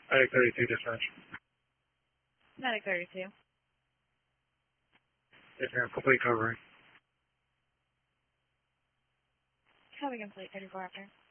Medic 32 dispatch. Medic 32. Yes, ma'am. Complete covering. Copy complete 34 after.